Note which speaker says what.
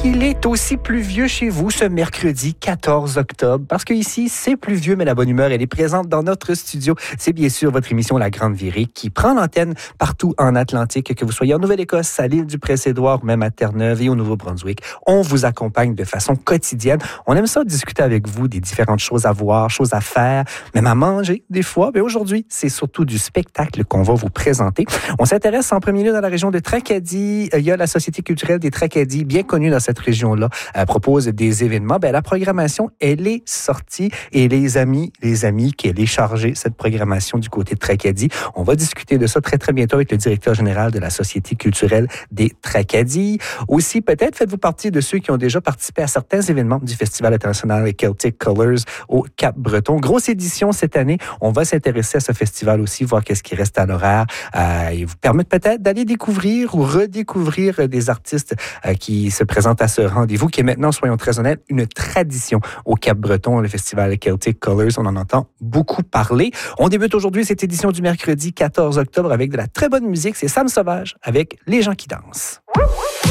Speaker 1: qu'il est aussi pluvieux chez vous ce mercredi 14 octobre? Parce qu'ici, c'est pluvieux, mais la bonne humeur, elle est présente dans notre studio. C'est bien sûr votre émission La Grande Virée qui prend l'antenne partout en Atlantique, que vous soyez en Nouvelle-Écosse, à l'île du Prince-Édouard ou même à Terre-Neuve et au Nouveau-Brunswick. On vous accompagne de façon quotidienne. On aime ça discuter avec vous des différentes choses à voir, choses à faire, même à manger des fois. Mais aujourd'hui, c'est surtout du spectacle qu'on va vous présenter. On s'intéresse en premier lieu dans la région de Tracadie. Il y a la Société culturelle des Tracadie, bien connue dans cette région-là, propose des événements. La programmation, elle est sortie et les amis qu'elle est chargée, cette programmation du côté de Tracadie. On va discuter de ça très, très bientôt avec le directeur général de la Société culturelle des Tracadie. Aussi, peut-être faites-vous partie de ceux qui ont déjà participé à certains événements du Festival international Celtic Colors au Cap-Breton. Grosse édition cette année. On va s'intéresser à ce festival aussi, voir qu'est-ce qui reste à l'horaire et vous permettre peut-être d'aller découvrir ou redécouvrir des artistes qui se présentent à ce rendez-vous qui est maintenant, soyons très honnêtes, une tradition au Cap-Breton, le festival Celtic Colors. On en entend beaucoup parler. On débute aujourd'hui cette édition du mercredi 14 octobre avec de la très bonne musique. C'est Sam Sauvage avec Les gens qui dansent.